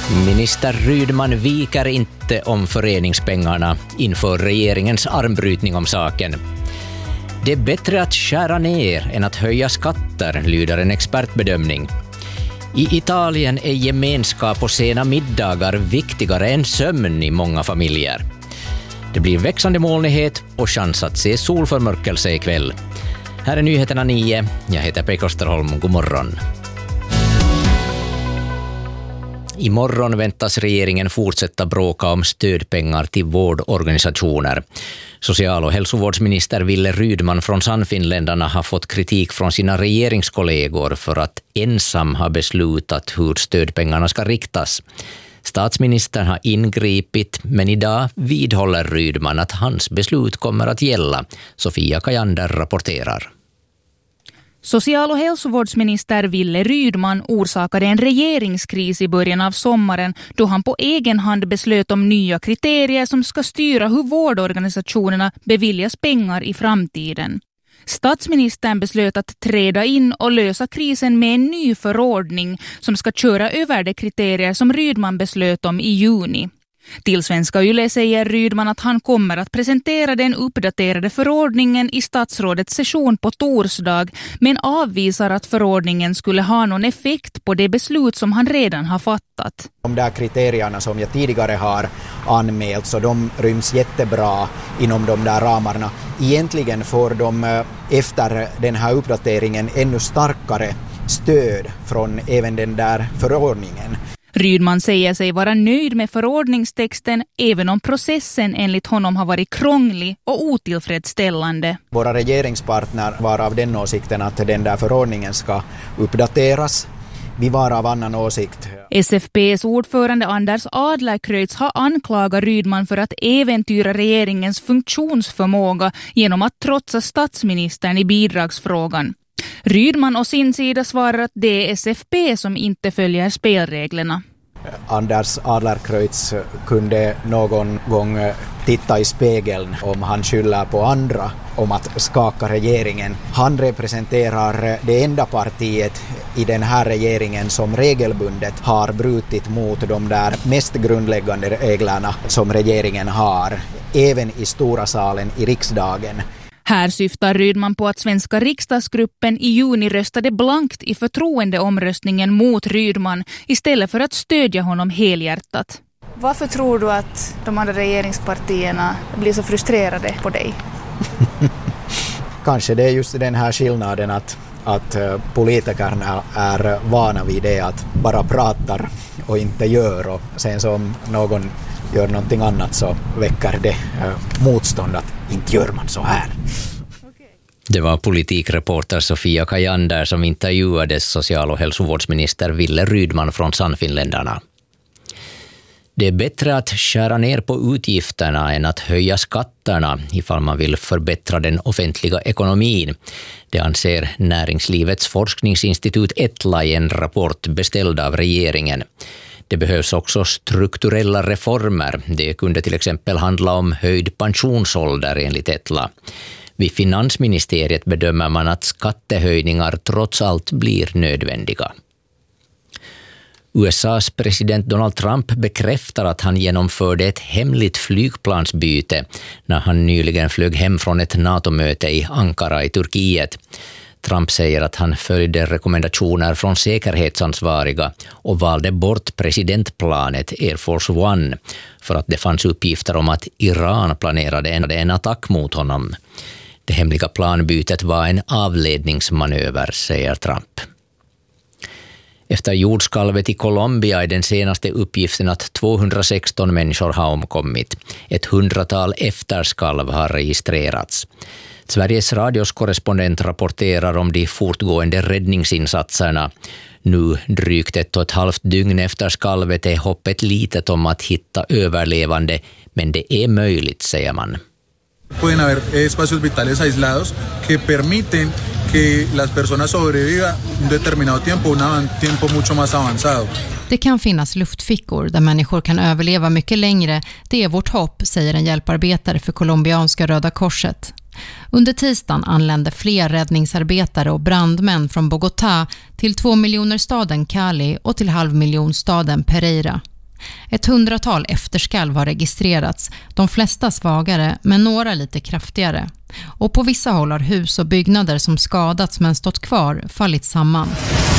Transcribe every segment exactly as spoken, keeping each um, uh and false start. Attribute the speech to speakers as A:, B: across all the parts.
A: Minister Rydman viker inte om föreningspengarna inför regeringens armbrytning om saken. Det är bättre att skära ner än att höja skatter, lyder en expertbedömning. I Italien är gemenskap och sena middagar viktigare än sömn i många familjer. Det blir växande molnighet och chans att se solförmörkelse ikväll. Här är nyheterna nio. Jag heter Pekka Österholm. God morgon. Imorgon väntas regeringen fortsätta bråka om stödpengar till vårdorganisationer. Social- och hälsovårdsminister Wille Rydman från Sannfinländarna har fått kritik från sina regeringskollegor för att ensam ha beslutat hur stödpengarna ska riktas. Statsministern har ingripit, men idag vidhåller Rydman att hans beslut kommer att gälla. Sofia Kajander rapporterar.
B: Social- och hälsovårdsminister Wille Rydman orsakade en regeringskris i början av sommaren då han på egen hand beslöt om nya kriterier som ska styra hur vårdorganisationerna beviljas pengar i framtiden. Statsministern beslöt att träda in och lösa krisen med en ny förordning som ska köra över de kriterier som Rydman beslöt om i juni. Till Svenska Yle säger Rydman att han kommer att presentera den uppdaterade förordningen i statsrådets session på torsdag, men avvisar att förordningen skulle ha någon effekt på det beslut som han redan har fattat.
C: De där kriterierna som jag tidigare har anmält, så de ryms jättebra inom de där ramarna. Egentligen får de efter den här uppdateringen ännu starkare stöd från även den där förordningen.
B: Rydman säger sig vara nöjd med förordningstexten även om processen enligt honom har varit krånglig och otillfredsställande.
C: Våra regeringspartner var av den åsikten att den där förordningen ska uppdateras. Vi var av annan åsikt.
B: S F P:s ordförande Anders Adlercreutz har anklagat Rydman för att äventyra regeringens funktionsförmåga genom att trotsa statsministern i bidragsfrågan. Rydman och sin sida svarar att det är S F P som inte följer spelreglerna.
C: Anders Adlercreutz kunde någon gång titta i spegeln om han skyller på andra om att skaka regeringen. Han representerar det enda partiet i den här regeringen som regelbundet har brutit mot de där mest grundläggande reglerna som regeringen har, även i stora salen i riksdagen.
B: Här syftar Rydman på att svenska riksdagsgruppen i juni röstade blankt i förtroendeomröstningen mot Rydman istället för att stödja honom helhjärtat.
D: Varför tror du att de andra regeringspartierna blir så frustrerade på dig?
C: Kanske det är just den här skillnaden att, att politikerna är vana vid det att bara pratar och inte gör, och sen som någon gör någonting annat så väcker det eh, motstånd att inte gör man så här.
A: Det var politikreporter Sofia Kajander som intervjuades social- och hälsovårdsminister Wille Rydman från Sannfinländarna. Det är bättre att skära ner på utgifterna än att höja skatterna ifall man vill förbättra den offentliga ekonomin. Det anser Näringslivets forskningsinstitut Etla i en rapport beställd av regeringen. Det behövs också strukturella reformer. Det kunde till exempel handla om höjd pensionsålder enligt Etla. Vid finansministeriet bedömer man att skattehöjningar trots allt blir nödvändiga. U S A:s president Donald Trump bekräftar att han genomförde ett hemligt flygplansbyte när han nyligen flög hem från ett NATO-möte i Ankara i Turkiet. Trump säger att han följde rekommendationer från säkerhetsansvariga och valde bort presidentplanet Air Force One för att det fanns uppgifter om att Iran planerade en attack mot honom. Det hemliga planbytet var en avledningsmanöver, säger Trump. Efter jordskalvet i Colombia är den senaste uppgiften att tvåhundrasexton människor har omkommit. Ett hundratal efterskalv har registrerats. Sveriges radios korrespondent rapporterar om de fortgående räddningsinsatserna. Nu, drygt ett och ett halvt dygn efter skalvet, är hoppet litet om att hitta överlevande, men det är möjligt, säger man.
E: Pueden haber espacios vitales aislados que permiten que las personas sobrevivan un determinado tiempo, un tiempo mucho más avanzado.
F: Det kan finnas luftfickor där människor kan överleva mycket längre. Det är vårt hopp, säger en hjälparbetare för colombianska Röda Korset. Under tisdagen anlände fler räddningsarbetare och brandmän från Bogotá till två miljoner staden Cali och till halvmiljonstaden Pereira. Ett hundratal efterskalv har registrerats, de flesta svagare men några lite kraftigare. Och på vissa håll har hus och byggnader som skadats men stått kvar fallit samman.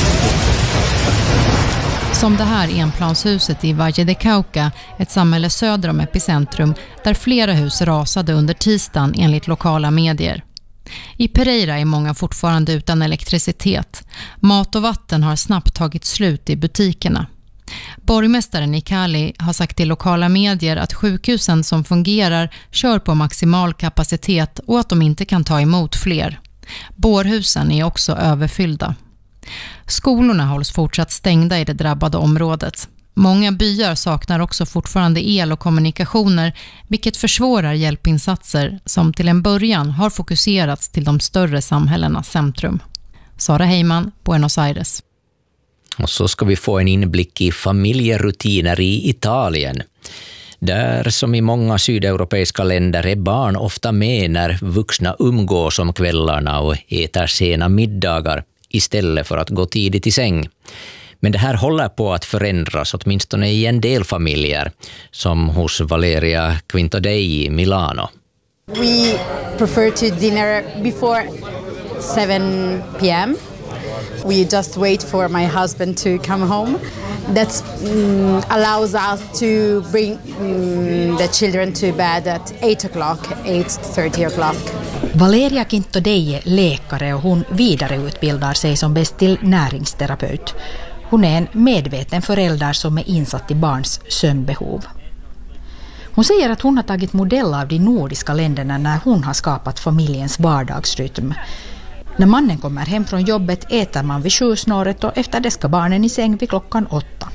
F: Som det här enplanshuset i Valle de Cauca, ett samhälle söder om epicentrum, där flera hus rasade under tisdagen enligt lokala medier. I Pereira är många fortfarande utan elektricitet. Mat och vatten har snabbt tagit slut i butikerna. Borgmästaren i Cali har sagt till lokala medier att sjukhusen som fungerar kör på maximal kapacitet och att de inte kan ta emot fler. Bårhusen är också överfyllda. Skolorna hålls fortsatt stängda i det drabbade området. Många byar saknar också fortfarande el och kommunikationer, vilket försvårar hjälpinsatser som till en början har fokuserats till de större samhällenas centrum. Sara Heyman, Buenos Aires.
A: Och så ska vi få en inblick i familjerutiner i Italien. Där som i många sydeuropeiska länder är barn ofta med när vuxna umgås om kvällarna och äter sena middagar istället för att gå tidigt i säng. Men det här håller på att förändras, åtminstone i en del familjer, som hos Valeria Quintodei i Milano.
G: We prefer to dinner before seven p.m. We just wait for my husband to come home. That um, allows us to bring um, the children to bed at eight o'clock, eight thirty o'clock.
H: Valeria Quintodei är läkare och hon vidareutbildar sig som bäst till näringsterapeut. Hon är en medveten förälder som är insatt i barns sömnbehov. Hon säger att hon har tagit modell av de nordiska länderna när hon har skapat familjens vardagsrytm. När mannen kommer hem från jobbet äter man vid sjusnåret och efter det ska barnen i säng vid klockan åtta.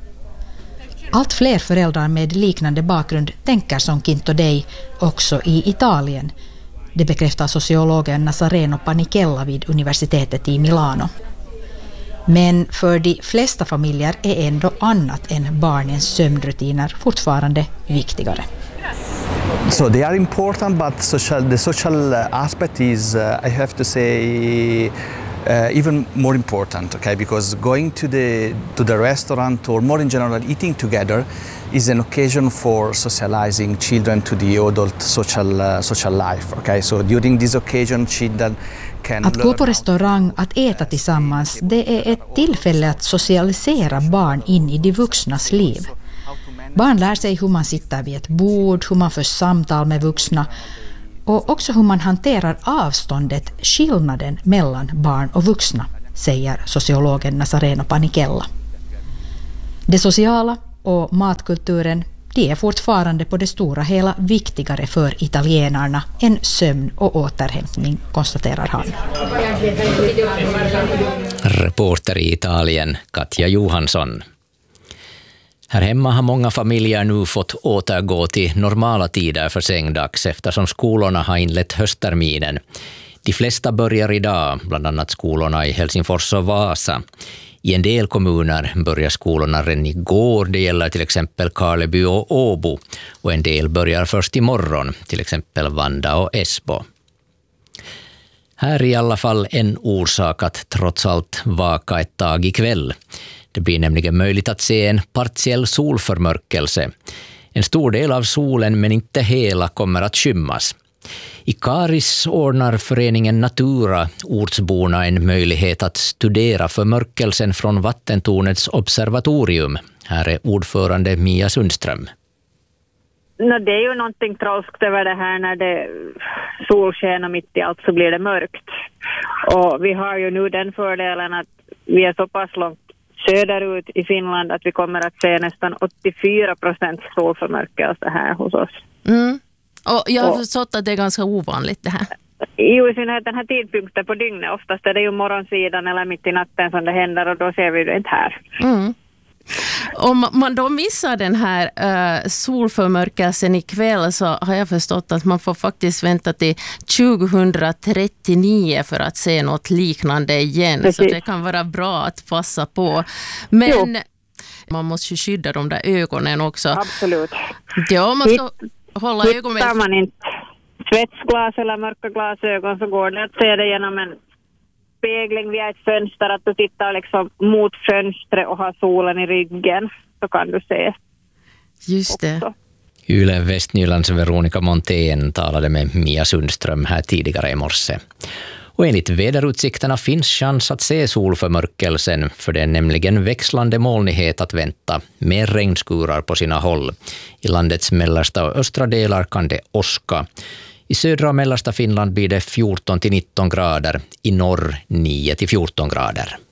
H: Allt fler föräldrar med liknande bakgrund tänker som Quintodei också i Italien. Det bekräftar sociologen Nazareno Panicella vid universitetet i Milano. Men för de flesta familjer är ändå annat än barnens sömnrutiner fortfarande viktigare.
I: So they are important, but social, the social aspect is, uh, I have to say, uh, even more important. Okay, because going to the to the restaurant or more in general eating together is an occasion for socializing children to the adult social uh, social life. Okay, so during this occasion, children can.
H: Att gå på restaurang, att äta tillsammans, det är ett tillfälle att socialisera barn in i de vuxnas liv. Barn lär sig hur man sitter vid ett bord, hur man för samtal med vuxna och också hur man hanterar avståndet, skillnaden mellan barn och vuxna, säger sociologen Nazareno Panicella. Det sociala och matkulturen, de är fortfarande på det stora hela viktigare för italienarna än sömn och återhämtning, konstaterar han.
A: Reporter i Italien, Katja Johansson. Här hemma har många familjer nu fått återgå till normala tider för sängdags eftersom skolorna har inlett höstterminen. De flesta börjar idag, bland annat skolorna i Helsingfors och Vasa. I en del kommuner börjar skolorna redan igår, det gäller till exempel Karleby och Åbo. Och en del börjar först imorgon, till exempel Vanda och Esbo. Här är i alla fall en orsak att trots allt vaka ett tag ikväll. Det blir nämligen möjligt att se en partiell solförmörkelse. En stor del av solen, men inte hela, kommer att skymmas. I Karis ordnar föreningen Natura ortsborna en möjlighet att studera förmörkelsen från vattentornets observatorium. Här är ordförande Mia Sundström.
J: No, det är ju någonting trolskt över det här när det solsken och mitt i allt så blir det mörkt. Och vi har ju nu den fördelen att vi är så pass långt söderut i Finland att vi kommer att se nästan åttiofyra procent solförmörkelse här hos oss.
K: Mm. Och jag har förstått att det är ganska ovanligt det här.
J: Jo, i synnerhet den här tidpunkten på dygnet. Oftast är det ju morgonsidan eller mitt i natten som det händer och då ser vi det inte här.
K: Mm. Om man då missar den här uh, solförmörkelsen ikväll så har jag förstått att man får faktiskt vänta till tjugohundratrettionio för att se något liknande igen. Precis. Så det kan vara bra att passa på. Men jo. Man måste ju skydda de där ögonen också.
J: Absolut.
K: Ja, man ska hålla ögonen.
J: Hittar man inte svetsglas eller mörka glasögon så går det att se det genom en spegling via ett fönster, att du tittar liksom mot fönstret och har solen i ryggen, så kan du se
K: Just det.
J: Också.
A: Yle Västnylands Veronica Montén talade med Mia Sundström här tidigare i morse. Och enligt väderutsikterna finns chans att se solförmörkelsen, för det är nämligen växlande molnighet att vänta, med regnskurar på sina håll. I landets mellersta och östra delar kan det åska. I södra och mellersta Finland blir det fjorton till nitton grader, i norr nio till fjorton grader.